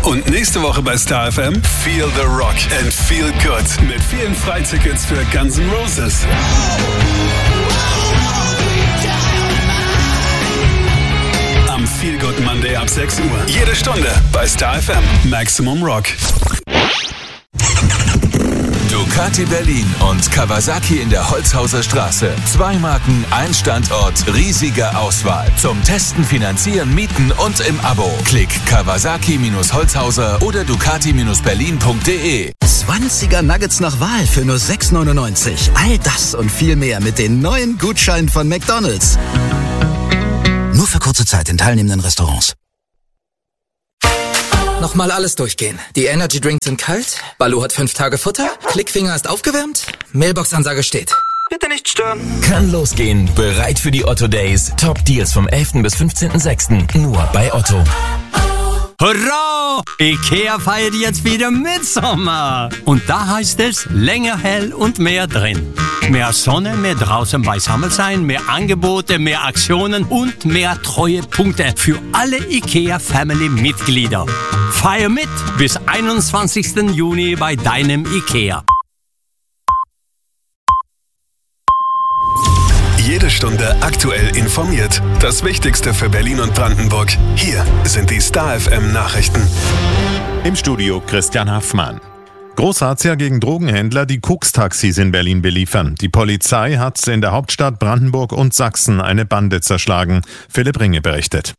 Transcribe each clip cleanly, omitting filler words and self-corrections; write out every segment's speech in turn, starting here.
Und nächste Woche bei Star FM Feel the Rock and Feel Good mit vielen Freitickets für Guns N' Roses. Am Feel Good Monday ab 6 Uhr. Jede Stunde bei Star FM. Maximum Rock. Ducati Berlin und Kawasaki in der Holzhauser Straße. 2 Marken, ein Standort, riesige Auswahl. Zum Testen, Finanzieren, Mieten und im Abo. Klick Kawasaki-Holzhauser oder Ducati-Berlin.de. 20er Nuggets nach Wahl für nur 6,99. All das und viel mehr mit den neuen Gutscheinen von McDonald's. Nur für kurze Zeit in teilnehmenden Restaurants. Nochmal alles durchgehen. Die Energy Drinks sind kalt, Baloo hat 5 Tage Futter, Klickfinger ist aufgewärmt, Mailbox-Ansage steht. Bitte nicht stören. Kann losgehen. Bereit für die Otto Days. Top Deals vom 11. bis 15.06. Nur bei Otto. Hurra! Ikea feiert jetzt wieder Mitsommer. Und da heißt es länger hell und mehr drin. Mehr Sonne, mehr draußen beisammen sein, mehr Angebote, mehr Aktionen und mehr Treuepunkte für alle Ikea-Family-Mitglieder. Feier mit bis 21. Juni bei deinem Ikea. Jede Stunde aktuell informiert. Das Wichtigste für Berlin und Brandenburg. Hier sind die Star FM Nachrichten. Im Studio Christian Haffmann. Großrazzia gegen Drogenhändler, die Koks-Taxis in Berlin beliefern. Die Polizei hat in der Hauptstadt Brandenburg und Sachsen eine Bande zerschlagen. Philipp Ringe berichtet.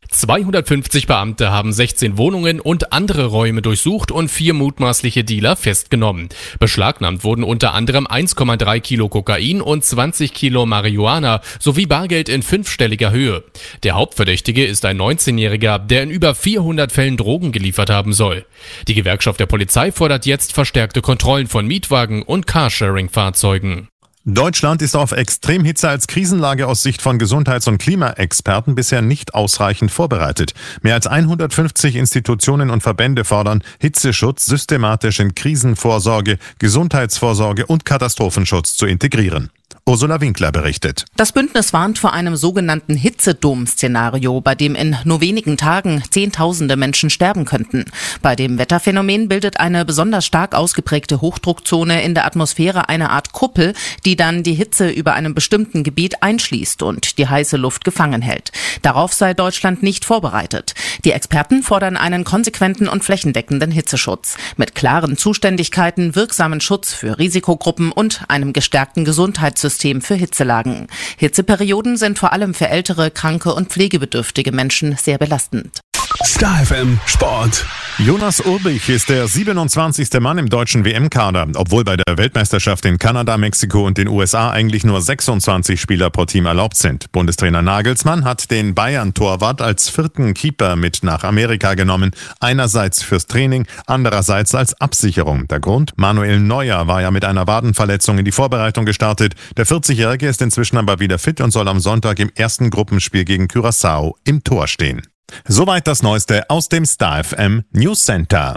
250 Beamte haben 16 Wohnungen und andere Räume durchsucht und 4 mutmaßliche Dealer festgenommen. Beschlagnahmt wurden unter anderem 1,3 Kilo Kokain und 20 Kilo Marihuana sowie Bargeld in 5-stelliger Höhe. Der Hauptverdächtige ist ein 19-Jähriger, der in über 400 Fällen Drogen geliefert haben soll. Die Gewerkschaft der Polizei fordert jetzt verstärkte Kontrollen von Mietwagen und Carsharing-Fahrzeugen. Deutschland ist auf Extremhitze als Krisenlage aus Sicht von Gesundheits- und Klimaexperten bisher nicht ausreichend vorbereitet. Mehr als 150 Institutionen und Verbände fordern, Hitzeschutz systematisch in Krisenvorsorge, Gesundheitsvorsorge und Katastrophenschutz zu integrieren. Ursula Winkler berichtet. Das Bündnis warnt vor einem sogenannten Hitzedom-Szenario, bei dem in nur wenigen Tagen Zehntausende Menschen sterben könnten. Bei dem Wetterphänomen bildet eine besonders stark ausgeprägte Hochdruckzone in der Atmosphäre eine Art Kuppel, die dann die Hitze über einem bestimmten Gebiet einschließt und die heiße Luft gefangen hält. Darauf sei Deutschland nicht vorbereitet. Die Experten fordern einen konsequenten und flächendeckenden Hitzeschutz mit klaren Zuständigkeiten, wirksamen Schutz für Risikogruppen und einem gestärkten Gesundheitssystem für Hitzelagen. Hitzeperioden sind vor allem für ältere, kranke und pflegebedürftige Menschen sehr belastend. Star FM Sport. Jonas Urbich ist der 27. Mann im deutschen WM-Kader, obwohl bei der Weltmeisterschaft in Kanada, Mexiko und den USA eigentlich nur 26 Spieler pro Team erlaubt sind. Bundestrainer Nagelsmann hat den Bayern-Torwart als 4. Keeper mit nach Amerika genommen, einerseits fürs Training, andererseits als Absicherung. Der Grund? Manuel Neuer war ja mit einer Wadenverletzung in die Vorbereitung gestartet. Der 40-Jährige ist inzwischen aber wieder fit und soll am Sonntag im ersten Gruppenspiel gegen Curaçao im Tor stehen. Soweit das Neueste aus dem Star FM News Center.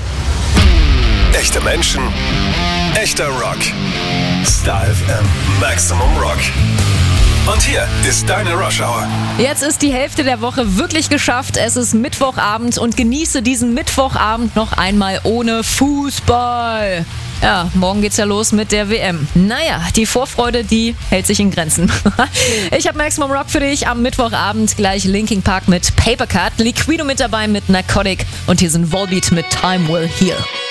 Echte Menschen, echter Rock. Star FM Maximum Rock. Und hier ist deine Rush Hour. Jetzt ist die Hälfte der Woche wirklich geschafft. Es ist Mittwochabend und genieße diesen Mittwochabend noch einmal ohne Fußball. Ja, morgen geht's ja los mit der WM. Naja, die Vorfreude, die hält sich in Grenzen. Ich habe Maximum Rock für dich am Mittwochabend. Gleich Linkin Park mit Paper Cut, Liquido mit dabei mit Narcotic und hier sind Volbeat mit Time Will Heal.